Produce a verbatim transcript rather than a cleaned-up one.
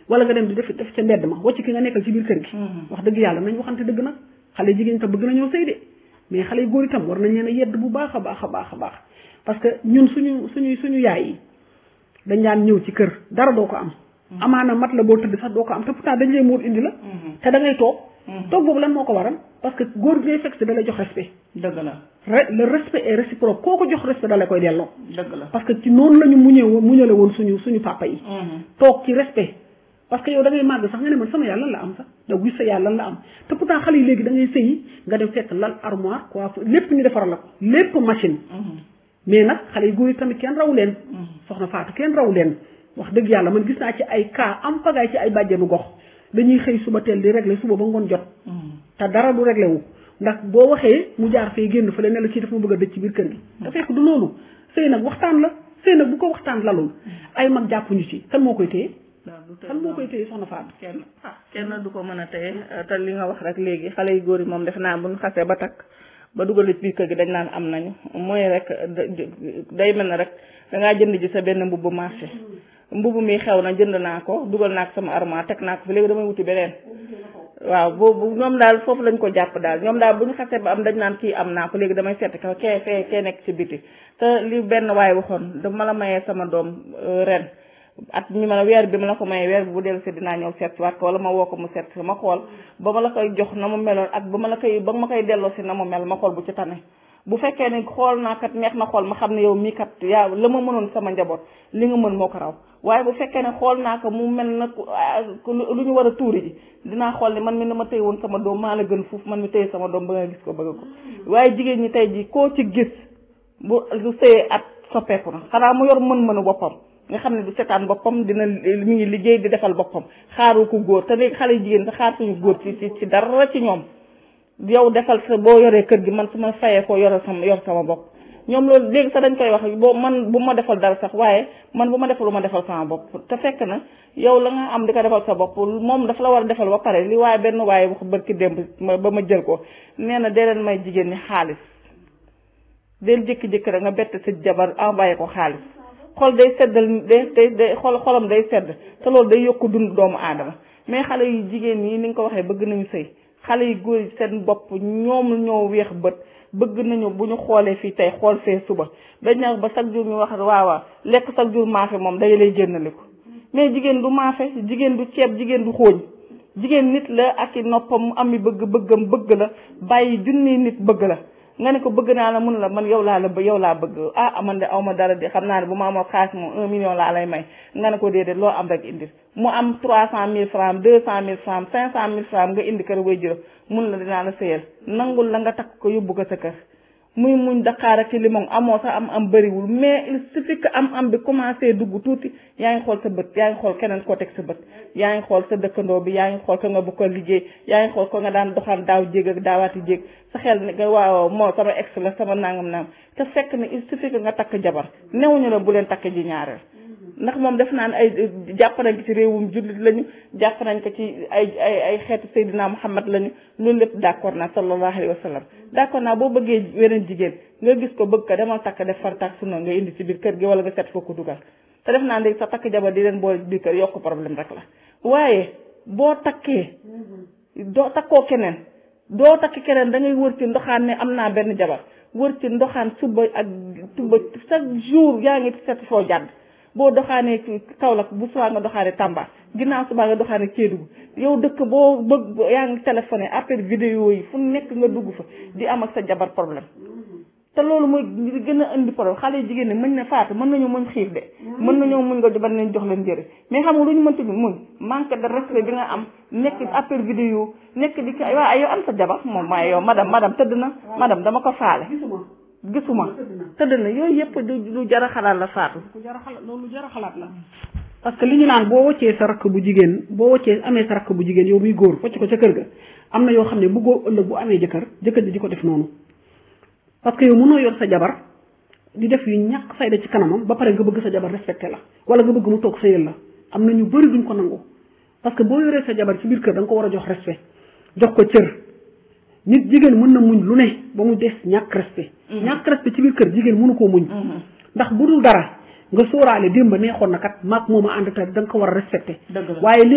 wala nga dem di def def ca mbedd ma wacc ki nga nekkal ci biir kër gi wax dëgg yàlla nañ waxante dëgg nag xale jigéen tam bëgg nañoo sëy de mais xale góor itam war nañ leen a yedd bu baax a baax a baax a baax parce que ñun suñu suñuy suñu yaay yi dañ daan ñëw ci kër dara doo ko am amaana mat la boo tëdd sax doo ko am te pourtant dañ lay muur indi la te da ngay toog toog boobu lan moo ko waral parce que góor gi ngay fekk si da lay jox respect dëgg la le respect est réciproque koo ko jox respect da lay koy delloo dëgg la parce que ci noonu la ñu muñee woon muñale woon suñu suñu papa yi toog ci respect parce que yow da ngay màgg sax nga ne man sama yàlla lan la am sax yow gis sa yàlla lan la am te pourtant xale yi léegi da ngay sëyi nga dem fekk lal armoire quoi lépp ñu defaral la ko lépp machine mais nag xale yi góor yi tamit kenn raw leen soxna Fatou kenn raw leen wax dëgg yàlla man gis naa ci ay cas am pagaay ci ay bàjjenu gox dañuy xëy suba teel di régler suba ba ngoon jot te dara du réglé wu ndax boo waxee mu jaar fee génn fa ne la ci dafa ma bëgg a dëj ci biir kër gi te fekk du noonu sëy nag waxtaan la sëy nag bu ko waxtaan lalul ay mag jàppuñu ci kan moo koy téye kan moo koy téye soxna Fatou kenn ah kenn du ko mën a téye te li nga wax rek léegi xale yu góor yi moom def naa bu ñu xasee ba takk ba dugal ci biir kër gi dañ naan am nañu mooy rek day mel ne rek dangaa jënd ji sa benn mbubbu marché mbubu mi xew na jënd naa ko dugal naa ko sama armoire teg naa ko fi léegi damay wuti beneen waaw boobu ñoom daal foofu lañ ko jàpp daal ñoom daal bu ñu xasee ba am dañ naan kii am naa ko léegi damay seet ka kee fee kee nekk ci biti te li benn waaye waxoon dama la mayee sama doom ren at ñu ma la weer bi ma la ko mayee weer bi bu dellu si dinaa ñëw seet si waat ko wala ma woo ko mu seet si ma xool ba ma la koy jox na mu meloon ak ba ma la koy ba ma koy delloo si na mu mel ma xool bu ci tane bu fekkee ne xool naa kat neex na xool ma xam ne yow mii kat yaa la ma mënoon sama njaboot li nga mën moo ko raw waaye bu fekkee ne xool naa ko mu mel na lu ñu war a tuuri ji dinaa xool ne man mi na ma téye woon sama doom maa la gën fuuf man mi téye sama doom ba nga gis ko bëgg ko waaye jigéen ñi tey ji koo ci gis bu lu sëyee at soppeeku na xanaa mu yor mën-mënu boppam nga xam ne du setaan boppam dina mi ngi liggéey di defal boppam xaaru ko góor te léegi xale jigéen sa xaar suñu góor ci ci dara ci ñoom yow defal sa boo yoree kër gi man su ma fayee ko yor sama yor sama bopp ñoom loolu léegi sax dañ koy wax boo man bu ma defal dara sax waaye man bu ma defal lu ma defal sama bopp te fekk na yow la nga am di ko defal sa bopp moom dafa la war a defal ba pare li waaye benn waaye wax barki démb ba ma jël ko nee na dee leen may jigéen ñi xaalis del jékki-jékki rek nga bett sa jabar envoyé ko xaalis xol day seddal day day day xol xolam day sedd te loolu day yokk dund doomu aadama mais xale yu jigéen ñi ni nga ko waxee bëgg nañu sëy xale yu góor yi seen bopp ñoom ñoo weex bët bëgg nañu bu ñu xoolee fii tey xool fee suba dañ na ba chaque jour ñu wax waawaa lekk chaque jour maafe moom day lay génnali ko mais jigéen du maafe jigéen du ceeb jigéen du xooñ jigéen nit la ak i noppam ami bëgg bëggam bëgg la bàyyi junni nit bëgg la nga ne ko bëgg naa la mun la man yow laa la ba yow laa bëgg ah man de aw ma dara de xam naa ne bu ma amoon xaalis moom un million laa lay may nga ne ko déedéet loo am rek indi mu am trois cent mille francs deux cent mille francs cinq cent mille francs nga indi kër way juróom mun la dinaa la sëyal nangul la nga takk ko yóbbu ko sa kër muy muñ Dakar ak ci limon amoo sax am am bëriwul mais il suffit que am am bi commencé dugg tuuti yaa ngi xool sa bët yaa ngi xool keneen koo teg sa bët yaa ngi xool sa dëkkandoo bi yaa ngi xool ko nga bu ko liggéey yaa ngi xool ko nga daan doxaan daaw jéeg ak daawaati jéeg sa xel ne nga waaw moo sama ex la sama nangam naam te fekk ne il suffit que nga takk jabar newuñu la bu leen takk ji ñaareel ndax moom def naan ay jàpp nañ ko ci réewum jullit lañu jàpp nañ ko ci ay ay ay xeetu Seydina Muhammad lañu loolu lépp d'accord naa sallallahu alayhi wa sallam d'accord naa boo bëggee weneen jigéen nga gis ko bëgg ko demal takk def fartaak sunna nga indi ci biir kër gi wala nga set foo ko dugal te def naa léegi sa takk jabar di leen boole biir kër yokk problème rek la waaye boo takkee doo takkoo keneen doo takk keneen da ngay wër ci ndoxaan ne am naa benn jabar wër ci ndoxaan suba ak suba chaque jour yaa ngi set foo jàdd boo doxaanee Kaolack bu subaa nga doxaanee Tamba ginnaaw subaa nga doxaanee Kédougou yow dëkk boo bëgg yaa ngi téléphoné appel vidéo yi fu nekk nga dugg fa di am ak sa jabar problème te loolu mooy gën a indi problème xale yu jigéen ñi mën na faatu mën nañu muñ xiif de mën nañoo muñ nga ban leen jox leen njëriñ mais xam nga lu ñu mënta muñ manque de respect bi nga am nekk appel vidéo nekk di ko waaye yow am sa jabar moom waaye yow madame madame tëdd na madame dama ko faale gisuma tëdd na yooyu yëpp lu jar a xalaat la faatu lu jar a xalaat loolu lu jar a xalaat la parce que li ñu naan boo wëccee sa rakk bu jigéen boo wëccee amee sa rakk bu jigéen yow muy góor wëcc ko ca kër ga am na yoo xam ne bëggoo ëllëg bu amee jëkkër jëkkër ji di ko def noonu parce que yow mënoo yor sa jabar di def yu ñàkk fayda ci kanamam ba pare nga bëgg sa jabar respecté la wala nga bëgg mu toog sëyal la am na ñu bëri duñ ko nangu parce que boo yoree sa jabar ci biir kër da nga ko war a jox respect jox ko cër nit jigéen mën na muñ lu ne ba mu des ñàkk respect ñàkk respect ci biir kër jigéen mënu koo muñ ndax bu dul dara nga sóoraale démb neexoon na kat maag moom a ànd te da nga ko war a respecté waaye